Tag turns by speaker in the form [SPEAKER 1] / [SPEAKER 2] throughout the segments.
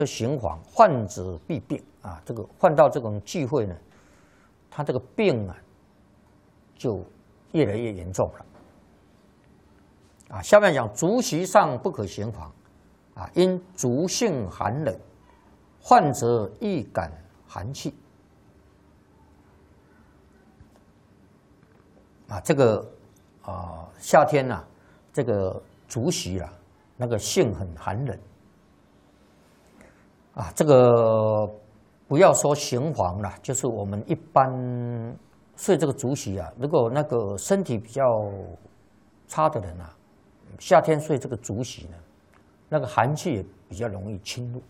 [SPEAKER 1] 行房，患者必病啊。这个患到这种忌讳呢，他这个病啊就越来越严重了啊。下面讲足席上不可行房啊，因足性寒冷，患者易感寒气啊。这个夏天呐、这个足席啊，那个性很寒冷。啊，这个不要说行房了，就是我们一般睡这个足席啊，如果那个身体比较差的人啊，夏天睡这个足席呢，那个寒气也比较容易侵入。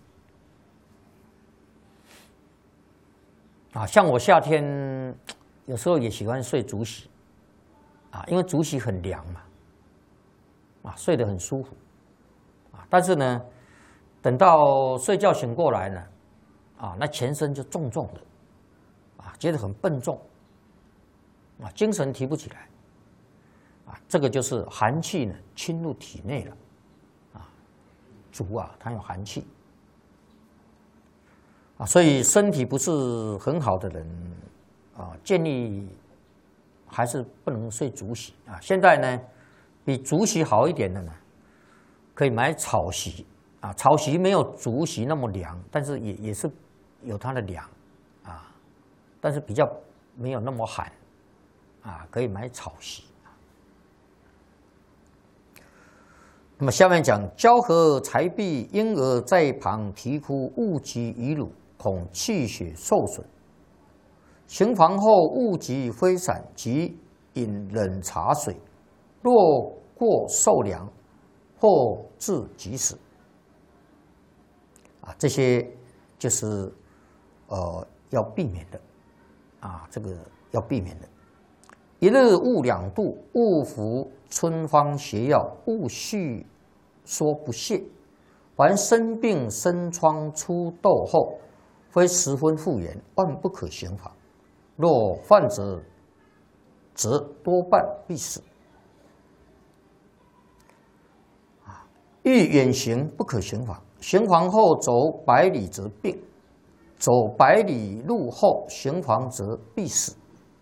[SPEAKER 1] 啊，像我夏天有时候也喜欢睡足席，啊，因为足席很凉嘛，啊，睡得很舒服，啊，但是呢。等到睡觉醒过来呢，啊，那全身就重重的，啊，觉得很笨重，啊，精神提不起来，啊，这个就是寒气呢侵入体内了，啊，足啊它有寒气，啊，所以身体不是很好的人，啊，建议还是不能睡足席啊。现在呢，比足席好一点的呢，可以买草席。啊，草席没有足席那么凉，但是也是有它的凉，啊，但是比较没有那么寒，啊，可以买草席。那么下面讲交合财臂，婴儿在旁啼哭，勿及遗辱，恐气血受损。行房后勿及挥散，即饮冷茶水，若过受凉，或致急死。啊，这些就是要避免的，啊，这个要避免的。一日勿两度，勿服春方邪药，勿续说不泻。凡生病生疮出痘后，非十分复原，万不可行房。若患者，则多半必死。啊，欲远行不可行房。行房后走100里则病，走100里路后行房则必死。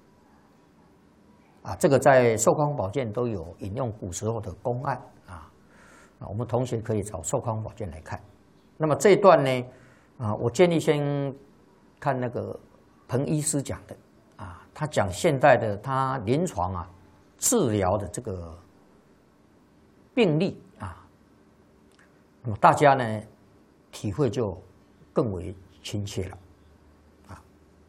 [SPEAKER 1] 啊，这个在《寿康宝鉴》都有引用古时候的公案啊，我们同学可以找《寿康宝鉴》来看。那么这一段呢，啊，我建议先看那个彭医师讲的啊，他讲现代的他临床啊治疗的这个病例啊。那么大家呢，体会就更为亲切了，啊，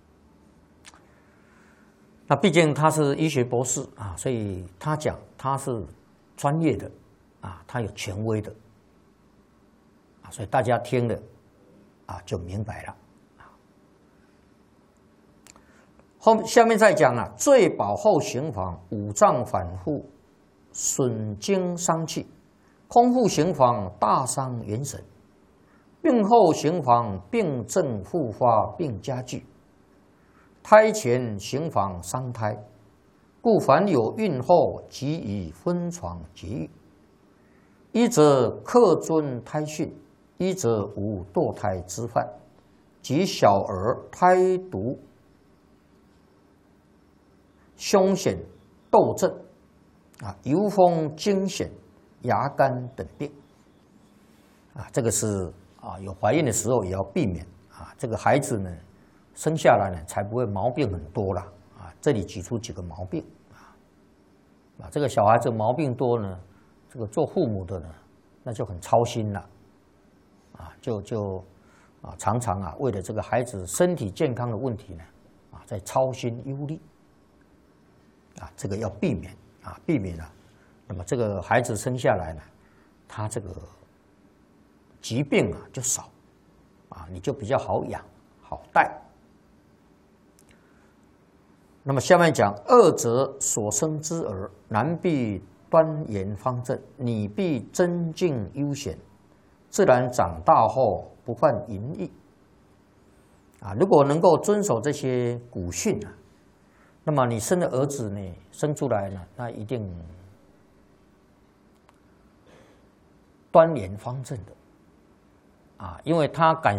[SPEAKER 1] 那毕竟他是医学博士啊，所以他讲他是专业的，啊，他有权威的，啊，所以大家听了，啊，就明白了，啊。下面再讲啊，醉饱后行房，五脏反复，损精伤气。空腹行房，大伤元神；病后行房，病症复发，并加剧；胎前行房，伤胎。故凡有孕后，即以分床节育。一则克遵胎训，一则无堕胎之患，及小儿胎毒、胸癣、痘症啊，游风惊癣。牙干等病，啊，这个是啊，有怀孕的时候也要避免啊。这个孩子呢，生下来呢，才不会毛病很多了啊。这里举出几个毛病啊，这个小孩子毛病多呢，这个做父母的呢，那就很操心了啊，常常啊，为了这个孩子身体健康的问题呢，啊，在操心忧虑啊，这个要避免啊，避免啊。那么这个孩子生下来呢，他这个疾病啊就少，啊，你就比较好养好带。那么下面讲，二则所生之儿，男必端严方正，女必贞静悠闲，自然长大后不犯淫逸。啊，如果能够遵守这些古训啊，那么你生的儿子呢，生出来呢，那一定端严方正的， 啊，因为他感